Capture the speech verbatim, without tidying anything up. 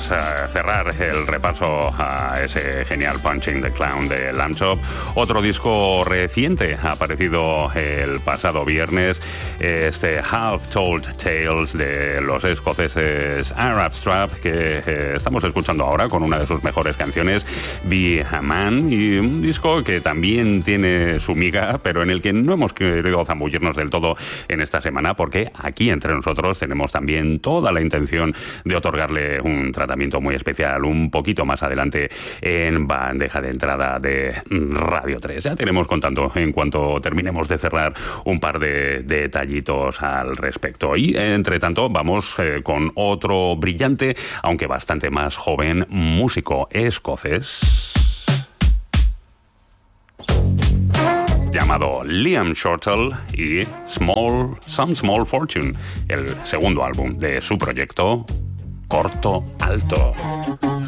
tras uh, cerrar el repaso a ese genial Punching the Clown de Lamb Chop, otro disco reciente ha aparecido el pasado viernes, este Half Told Tales de los escoceses Arab Strap, que eh, estamos escuchando ahora con una de sus mejores canciones, Be a Man, y un disco que también tiene su miga, pero en el que no hemos querido zambullirnos del todo en esta semana, porque aquí entre nosotros tenemos también toda la intención de otorgarle un tratamiento muy especial un poquito más adelante en bandeja de entrada de Radio tres. Ya tenemos contando en cuanto terminemos de cerrar un par de detallitos al respecto. Y entre tanto vamos eh, con otro brillante, aunque bastante más joven, músico escocés llamado Liam Shortall y Small, Some Small Fortune, el segundo álbum de su proyecto Corto Alto.